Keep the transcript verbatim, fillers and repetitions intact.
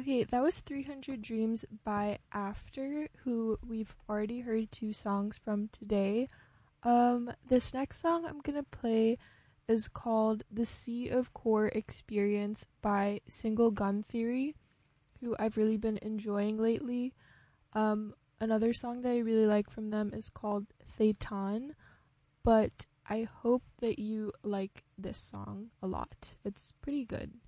Okay, that was three hundred Dreams by After, who we've already heard two songs from today. Um, this next song I'm gonna play is called The Sea of Core Experience by Single Gun Theory, who I've really been enjoying lately. Um, another song that I really like from them is called Thetan, but I hope that you like this song a lot. It's pretty good.